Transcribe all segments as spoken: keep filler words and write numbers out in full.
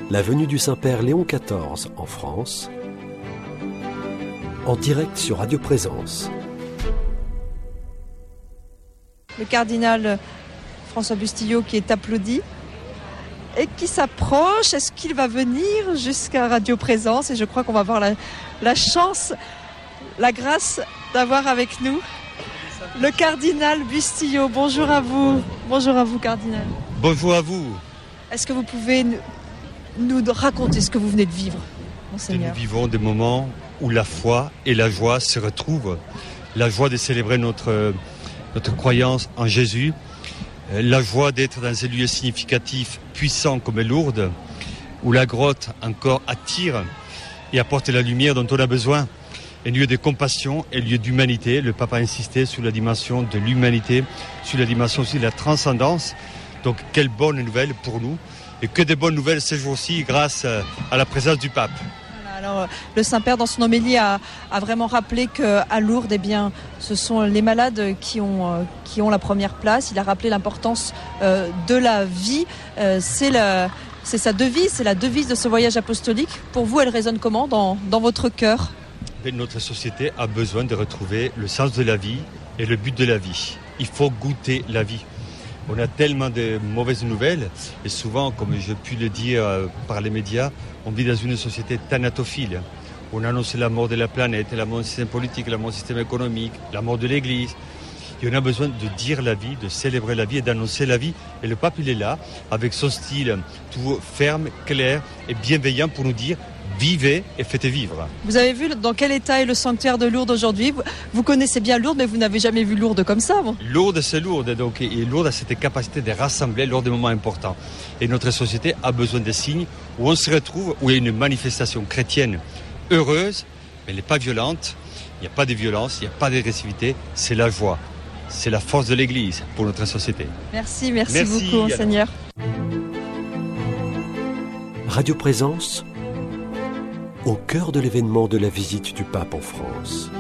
la venue du Saint-Père Léon quatorze en France, en direct sur Radio Présence. Le cardinal François Bustillo qui est applaudi et qui s'approche. Est-ce qu'il va venir jusqu'à Radio Présence? Et je crois qu'on va avoir la, la chance, la grâce d'avoir avec nous le cardinal Bustillo. Bonjour à vous. Bonjour à vous, cardinal. Bonjour à vous. Est-ce que vous pouvez nous, nous raconter ce que vous venez de vivre, Monseigneur? Nous vivons des moments où la foi et la joie se retrouvent. La joie de célébrer notre, notre croyance en Jésus. La joie d'être dans un lieu significatif, puissant comme Lourdes, où la grotte encore attire et apporte la lumière dont on a besoin. Un lieu de compassion, un lieu d'humanité. Le pape a insisté sur la dimension de l'humanité, sur la dimension aussi de la transcendance. Donc, quelle bonne nouvelle pour nous. Et que de bonnes nouvelles ces jours-ci grâce à la présence du pape. Alors, le Saint-Père, dans son homélie, a, a vraiment rappelé qu'à Lourdes, eh bien, ce sont les malades qui ont, qui ont la première place. Il a rappelé l'importance euh, de la vie. Euh, c'est, la, c'est sa devise, c'est la devise de ce voyage apostolique. Pour vous, elle résonne comment dans, dans votre cœur? Notre société a besoin de retrouver le sens de la vie et le but de la vie. Il faut goûter la vie. On a tellement de mauvaises nouvelles et souvent, comme j'ai pu le dire par les médias, on vit dans une société thanatophile. On annonce la mort de la planète, la mort du système politique, la mort du système économique, la mort de l'Église. Et on a besoin de dire la vie, de célébrer la vie et d'annoncer la vie. Et le pape, il est là, avec son style tout ferme, clair et bienveillant pour nous dire « Vivez et faites vivre ». Vous avez vu dans quel état est le sanctuaire de Lourdes aujourd'hui? vous, vous connaissez bien Lourdes, mais vous n'avez jamais vu Lourdes comme ça, bon. Lourdes, c'est Lourdes. Donc, et Lourdes a cette capacité de rassembler lors des moments importants. Et notre société a besoin de signes où on se retrouve, où il y a une manifestation chrétienne heureuse, mais elle n'est pas violente. Il n'y a pas de violence, il n'y a pas d'agressivité. C'est la joie. C'est la force de l'Église pour notre société. Merci, merci, merci beaucoup, Monseigneur. Radio Présence, au cœur de l'événement de la visite du pape en France.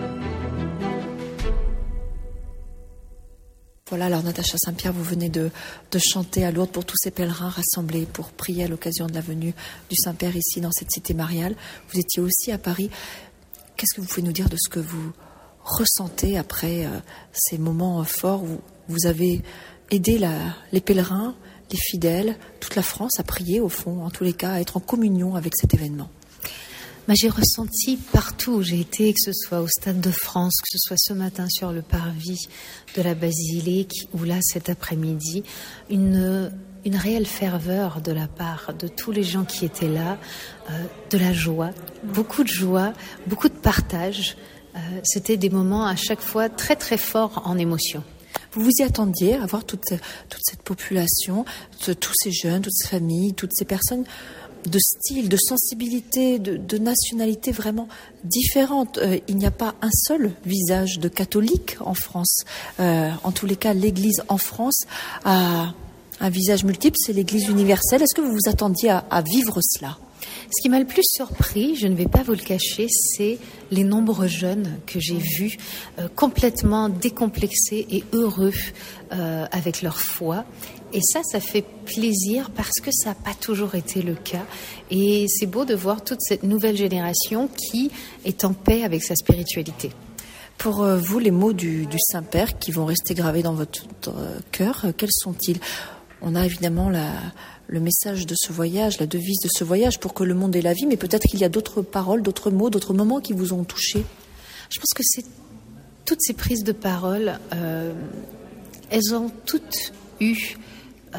Voilà, alors Natacha Saint-Pierre, vous venez de, de chanter à Lourdes pour tous ces pèlerins rassemblés pour prier à l'occasion de la venue du Saint-Père ici dans cette cité mariale. Vous étiez aussi à Paris. Qu'est-ce que vous pouvez nous dire de ce que vous ressentez après euh, ces moments euh, forts où vous avez aidé la, les pèlerins, les fidèles, toute la France à prier au fond, en tous les cas, à être en communion avec cet événement? Bah, j'ai ressenti partout où j'ai été, que ce soit au Stade de France, que ce soit ce matin sur le parvis de la basilique ou là cet après-midi, une, une réelle ferveur de la part de tous les gens qui étaient là, euh, de la joie, beaucoup de joie, beaucoup de partage. Euh, c'était des moments à chaque fois très très forts en émotion. Vous vous y attendiez à voir toute, toute cette population, tous ces jeunes, toutes ces familles, toutes ces personnes de style, de sensibilité, de, de nationalité vraiment différentes. Euh, il n'y a pas un seul visage de catholique en France. Euh, en tous les cas, l'Église en France a un visage multiple, c'est l'Église universelle. Est-ce que vous vous attendiez à, à vivre cela ? Ce qui m'a le plus surpris, je ne vais pas vous le cacher, c'est les nombreux jeunes que j'ai vus euh, complètement décomplexés et heureux euh, avec leur foi. Et ça, ça fait plaisir parce que ça n'a pas toujours été le cas. Et c'est beau de voir toute cette nouvelle génération qui est en paix avec sa spiritualité. Pour euh, vous, les mots du, du Saint-Père qui vont rester gravés dans votre euh, cœur, euh, quels sont-ils ? On a évidemment la... le message de ce voyage, la devise de ce voyage pour que le monde ait la vie, mais peut-être qu'il y a d'autres paroles, d'autres mots, d'autres moments qui vous ont touché. Je pense que c'est toutes ces prises de parole, euh, elles ont toutes eu euh,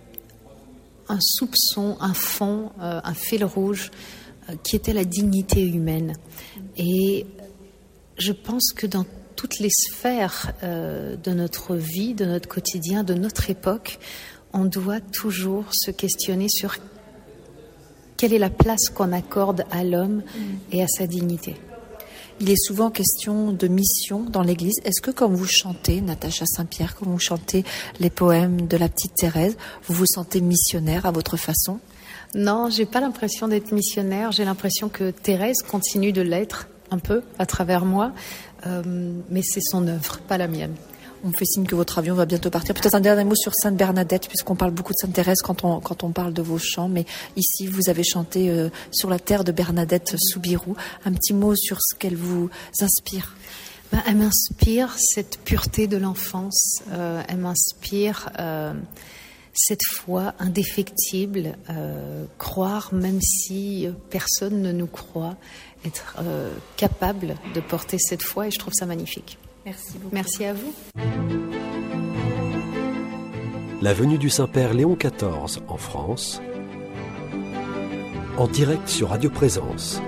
un soupçon, un fond, euh, un fil rouge euh, qui était la dignité humaine. Et je pense que dans toutes les sphères euh, de notre vie, de notre quotidien, de notre époque, on doit toujours se questionner sur quelle est la place qu'on accorde à l'homme et à sa dignité. Il est souvent question de mission dans l'Église. Est-ce que quand vous chantez, Natacha Saint-Pierre, quand vous chantez les poèmes de la petite Thérèse, vous vous sentez missionnaire à votre façon ? Non, j'ai pas l'impression d'être missionnaire. J'ai l'impression que Thérèse continue de l'être un peu à travers moi, euh, mais c'est son œuvre, pas la mienne. On me fait signe que votre avion va bientôt partir. Peut-être un dernier mot sur Sainte Bernadette, puisqu'on parle beaucoup de Sainte Thérèse quand on, quand on parle de vos chants. Mais ici, vous avez chanté euh, sur la terre de Bernadette Soubirous. Un petit mot sur ce qu'elle vous inspire. Ben, elle m'inspire cette pureté de l'enfance. Euh, elle m'inspire euh, cette foi indéfectible. Euh, croire même si personne ne nous croit. Être euh, capable de porter cette foi. Et je trouve ça magnifique. Merci beaucoup. Merci à vous. La venue du Saint-Père Léon quatorze en France, en direct sur Radio Présence.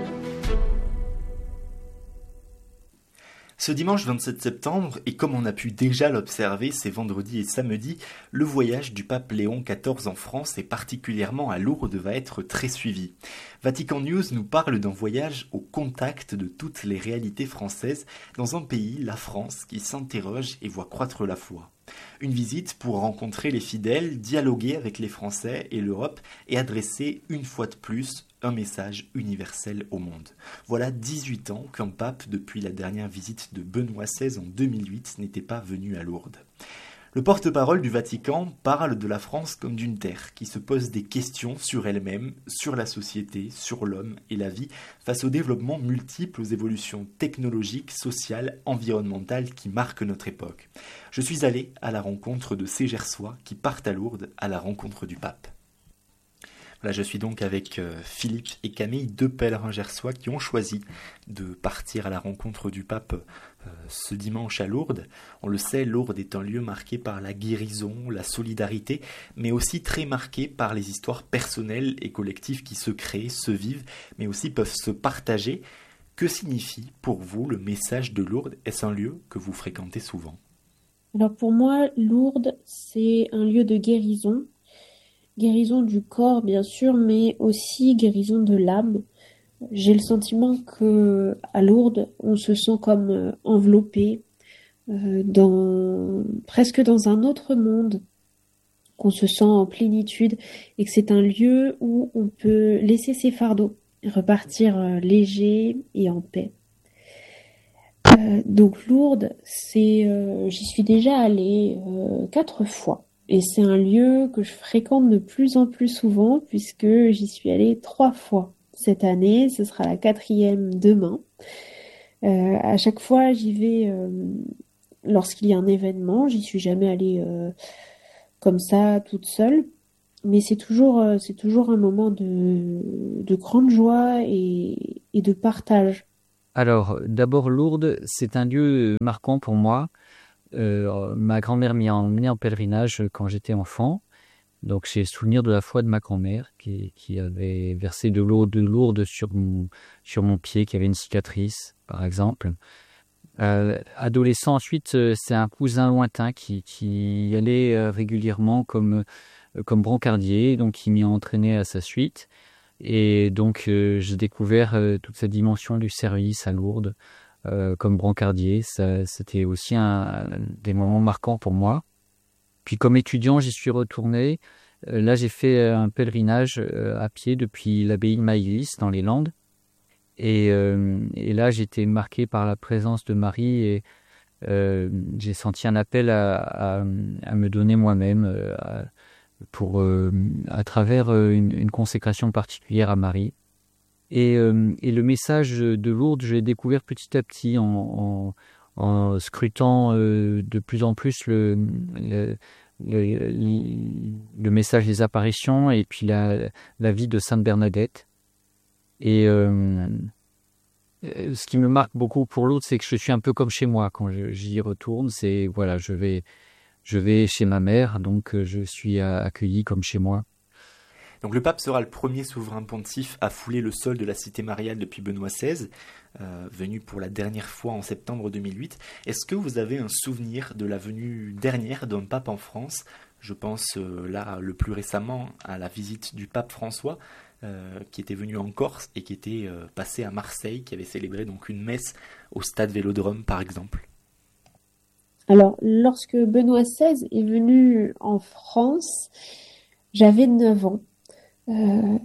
Ce dimanche vingt-sept septembre, et comme on a pu déjà l'observer ces vendredis et samedis, le voyage du pape Léon quatorze en France et particulièrement à Lourdes va être très suivi. Vatican News nous parle d'un voyage au contact de toutes les réalités françaises dans un pays, la France, qui s'interroge et voit croître la foi. Une visite pour rencontrer les fidèles, dialoguer avec les Français et l'Europe et adresser une fois de plus un message universel au monde. Voilà dix-huit ans qu'un pape, depuis la dernière visite de Benoît seize en deux mille huit, n'était pas venu à Lourdes. Le porte-parole du Vatican parle de la France comme d'une terre qui se pose des questions sur elle-même, sur la société, sur l'homme et la vie, face aux développements multiples, aux évolutions technologiques, sociales, environnementales qui marquent notre époque. Je suis allé à la rencontre de ces Gersois qui partent à Lourdes à la rencontre du pape. Là, je suis donc avec euh, Philippe et Camille, deux pèlerins gersois qui ont choisi de partir à la rencontre du pape euh, ce dimanche à Lourdes. On le sait, Lourdes est un lieu marqué par la guérison, la solidarité, mais aussi très marqué par les histoires personnelles et collectives qui se créent, se vivent, mais aussi peuvent se partager. Que signifie pour vous le message de Lourdes ? Est-ce un lieu que vous fréquentez souvent ? Alors pour moi, Lourdes, c'est un lieu de guérison. Guérison du corps, bien sûr, mais aussi guérison de l'âme. J'ai le sentiment que à Lourdes, on se sent comme euh, enveloppé euh, dans presque dans un autre monde, qu'on se sent en plénitude et que c'est un lieu où on peut laisser ses fardeaux, repartir euh, léger et en paix. Euh, donc Lourdes, c'est, euh, j'y suis déjà allée euh, quatre fois. Et c'est un lieu que je fréquente de plus en plus souvent puisque j'y suis allée trois fois cette année. Ce sera la quatrième demain. Euh, à chaque fois, j'y vais euh, lorsqu'il y a un événement. J'y suis jamais allée euh, comme ça, toute seule. Mais c'est toujours, euh, c'est toujours un moment de, de grande joie et, et de partage. Alors, d'abord, Lourdes, c'est un lieu marquant pour moi. Euh, ma grand-mère m'y a emmené en pèlerinage quand j'étais enfant. Donc j'ai souvenir de la foi de ma grand-mère qui, qui avait versé de l'eau de Lourdes sur mon, sur mon pied, qui avait une cicatrice, par exemple. Euh, adolescent, ensuite, c'est un cousin lointain qui, qui y allait régulièrement comme, comme brancardier, donc qui m'y a entraîné à sa suite. Et donc euh, j'ai découvert euh, toute cette dimension du service à Lourdes. Euh, comme brancardier, ça, c'était aussi un, un des moments marquants pour moi. Puis comme étudiant, j'y suis retourné. Euh, là, j'ai fait un pèlerinage euh, à pied depuis l'abbaye de Maïlis dans les Landes. Et, euh, et là, j'étais marqué par la présence de Marie et euh, j'ai senti un appel à, à, à me donner moi-même euh, à, pour, euh, à travers une, une consécration particulière à Marie. Et, euh, et le message de Lourdes, je l'ai découvert petit à petit en, en, en scrutant euh, de plus en plus le, le, le, le message des apparitions et puis la, la vie de Sainte Bernadette. Et euh, ce qui me marque beaucoup pour Lourdes, c'est que je suis un peu comme chez moi quand je, j'y retourne. C'est voilà, je vais, je vais chez ma mère, donc je suis accueilli comme chez moi. Donc le pape sera le premier souverain pontife à fouler le sol de la cité mariale depuis Benoît seize, euh, venu pour la dernière fois en septembre deux mille huit. Est-ce que vous avez un souvenir de la venue dernière d'un pape en France ? Je pense euh, là le plus récemment à la visite du pape François, euh, qui était venu en Corse et qui était euh, passé à Marseille, qui avait célébré donc une messe au stade Vélodrome par exemple. Alors lorsque Benoît seize est venu en France, j'avais neuf ans. Euh,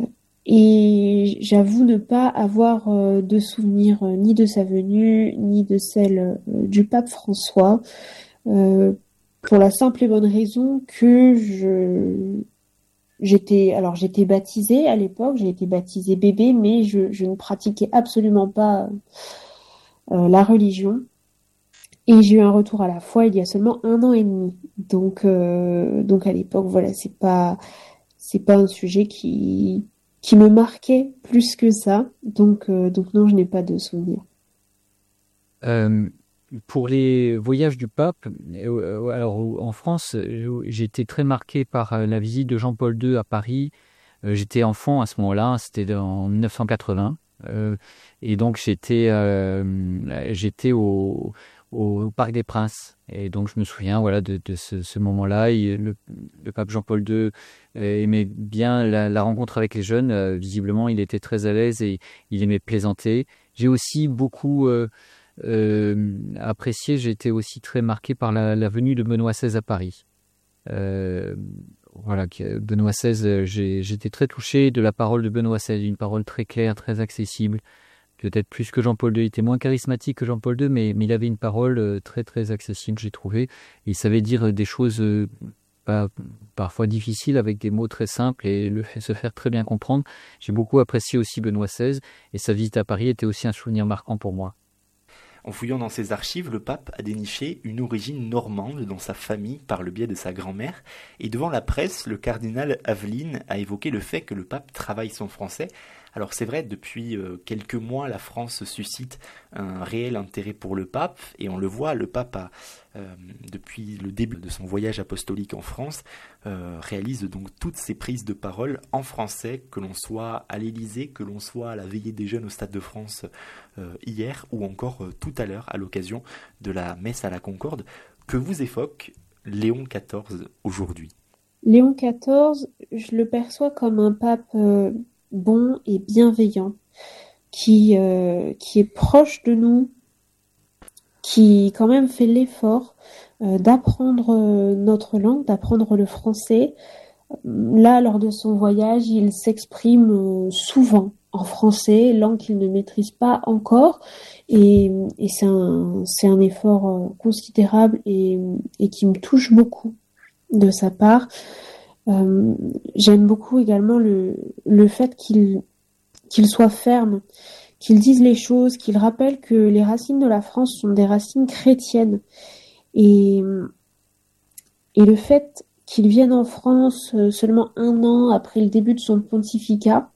et j'avoue ne pas avoir euh, de souvenir euh, ni de sa venue ni de celle euh, du pape François. Euh, pour la simple et bonne raison que je j'étais alors j'étais baptisée à l'époque, j'ai été baptisée bébé, mais je, je ne pratiquais absolument pas euh, la religion. Et j'ai eu un retour à la foi il y a seulement un an et demi. Donc, euh, donc à l'époque, voilà, c'est pas, c'est pas un sujet qui, qui me marquait plus que ça. Donc, euh, donc non, je n'ai pas de souvenir. Euh, pour les voyages du pape, euh, alors en France, j'ai été très marqué par la visite de Jean-Paul deux à Paris. Euh, j'étais enfant à ce moment-là, c'était en mille neuf cent quatre-vingts. Euh, et donc j'étais, euh, j'étais au au Parc des Princes. Et donc, je me souviens voilà, de, de ce, ce moment-là. Il, le, le pape Jean-Paul deux euh, aimait bien la, la rencontre avec les jeunes. Euh, visiblement, il était très à l'aise et il aimait plaisanter. J'ai aussi beaucoup euh, euh, apprécié, j'ai été aussi très marqué par la, la venue de Benoît seize à Paris. Euh, voilà, Benoît seize, j'ai, j'étais très touché de la parole de Benoît seize, une parole très claire, très accessible. Peut-être plus que Jean-Paul deux, il était moins charismatique que Jean-Paul deux, mais, mais il avait une parole très très accessible, j'ai trouvé. Il savait dire des choses euh, pas, parfois difficiles avec des mots très simples et le, se faire très bien comprendre. J'ai beaucoup apprécié aussi Benoît seize et sa visite à Paris était aussi un souvenir marquant pour moi. En fouillant dans ses archives, le pape a déniché une origine normande dans sa famille par le biais de sa grand-mère. Et devant la presse, le cardinal Aveline a évoqué le fait que le pape travaille son français. Alors c'est vrai, depuis euh, quelques mois, la France suscite un réel intérêt pour le pape. Et on le voit, le pape, a, euh, depuis le début de son voyage apostolique en France, euh, réalise donc toutes ses prises de parole en français, que l'on soit à l'Élysée, que l'on soit à la veillée des jeunes au Stade de France euh, hier, ou encore euh, tout à l'heure à l'occasion de la messe à la Concorde. Que vous évoque Léon quatorze aujourd'hui? Léon quatorze, je le perçois comme un pape euh, bon et bienveillant, qui, euh, qui est proche de nous, qui quand même fait l'effort euh, d'apprendre euh, notre langue, d'apprendre le français. Là, lors de son voyage, il s'exprime euh, souvent en français, langue qu'il ne maîtrise pas encore, et, et c'est un, c'est un effort euh, considérable et, et qui me touche beaucoup de sa part. Euh, j'aime beaucoup également le, le fait qu'il, qu'il soit ferme, qu'il dise les choses, qu'il rappelle que les racines de la France sont des racines chrétiennes. Et, et le fait qu'il vienne en France seulement un an après le début de son pontificat,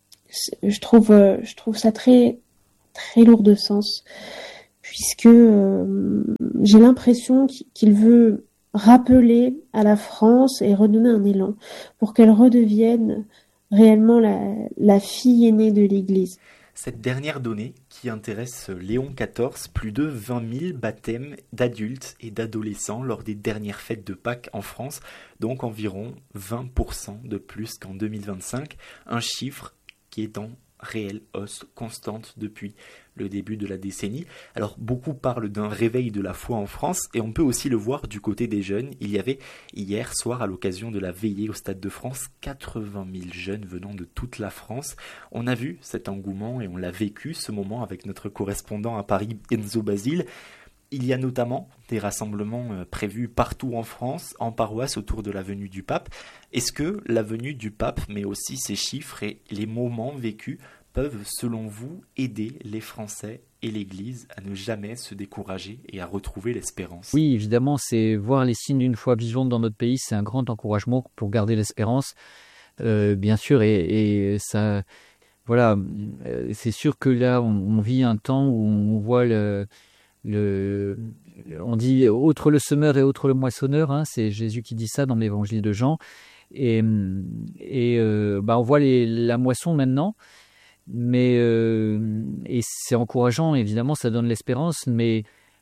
je trouve, je trouve ça très, très lourd de sens, puisque euh, j'ai l'impression qu'il veut rappeler à la France et redonner un élan pour qu'elle redevienne réellement la, la fille aînée de l'Église. Cette dernière donnée qui intéresse Léon quatorze, plus de vingt mille baptêmes d'adultes et d'adolescents lors des dernières fêtes de Pâques en France, donc environ vingt pour cent de plus qu'en deux mille vingt-cinq, un chiffre qui est en réelle hausse constante depuis le début de la décennie. Alors beaucoup parlent d'un réveil de la foi en France et on peut aussi le voir du côté des jeunes. Il y avait hier soir à l'occasion de la veillée au Stade de France quatre-vingt mille jeunes venant de toute la France. On a vu cet engouement et on l'a vécu ce moment avec notre correspondant à Paris, Enzo Basile. Il y a notamment des rassemblements prévus partout en France, en paroisse autour de la venue du pape. Est-ce que la venue du pape, mais aussi ses chiffres et les moments vécus peuvent, selon vous, aider les Français et l'Église à ne jamais se décourager et à retrouver l'espérance? Oui, évidemment, c'est voir les signes d'une foi vivante dans notre pays, c'est un grand encouragement pour garder l'espérance, euh, bien sûr, et, et ça, voilà, c'est sûr que là, on, on vit un temps où on voit le, le, on dit autre le semeur et autre le moissonneur, hein, c'est Jésus qui dit ça dans l'évangile de Jean, et, et euh, bah, on voit les, la moisson maintenant. Mais euh, et c'est encourageant, évidemment, ça donne l'espérance, mais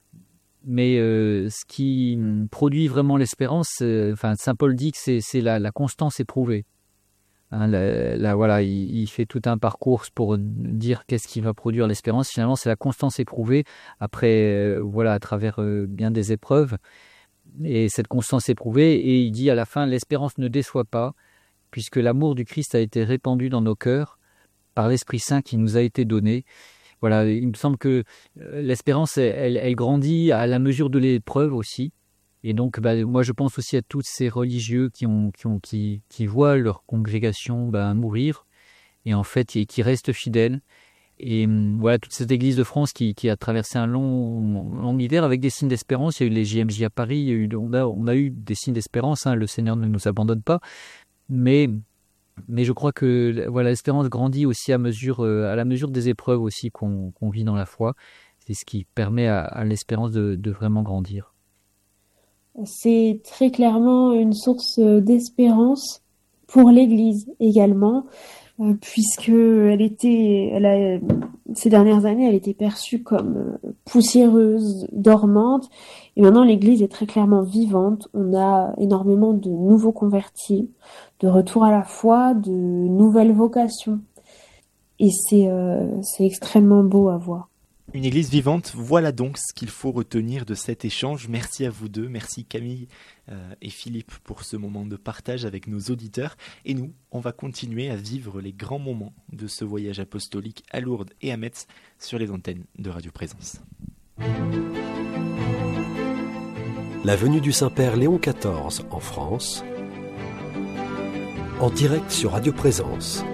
mais euh, ce qui produit vraiment l'espérance, euh, enfin Saint Paul dit que c'est c'est la, la constance éprouvée. Hein, la, la, voilà, il, il fait tout un parcours pour dire qu'est-ce qui va produire l'espérance. Finalement, c'est la constance éprouvée après euh, voilà à travers euh, bien des épreuves et cette constance éprouvée. Et il dit à la fin, l'espérance ne déçoit pas, puisque l'amour du Christ a été répandu dans nos cœurs par l'Esprit Saint qui nous a été donné. Voilà, il me semble que l'espérance, elle, elle grandit à la mesure de l'épreuve aussi. Et donc, bah, moi, je pense aussi à tous ces religieux qui, ont, qui, ont, qui, qui voient leur congrégation bah, mourir, et en fait, et qui restent fidèles. Et voilà, toute cette église de France qui, qui a traversé un long, long hiver avec des signes d'espérance. Il y a eu les J M J à Paris, il y a eu, on, a, on a eu des signes d'espérance, hein, le Seigneur ne nous abandonne pas. Mais, mais je crois que voilà, l'espérance grandit aussi à, mesure, à la mesure des épreuves aussi qu'on, qu'on vit dans la foi. C'est ce qui permet à, à l'espérance de, de vraiment grandir. C'est très clairement une source d'espérance pour l'Église également, euh, puisque elle était, elle a, ces dernières années, elle était perçue comme poussiéreuse, dormante, et maintenant l'Église est très clairement vivante. On a énormément de nouveaux convertis, de retour à la foi, de nouvelles vocations, et c'est, euh, c'est extrêmement beau à voir. Une église vivante, voilà donc ce qu'il faut retenir de cet échange. Merci à vous deux, merci Camille euh, et Philippe pour ce moment de partage avec nos auditeurs. Et nous, on va continuer à vivre les grands moments de ce voyage apostolique à Lourdes et à Metz sur les antennes de Radio Présence. La venue du Saint-Père Léon quatorze en France, en direct sur Radio Présence.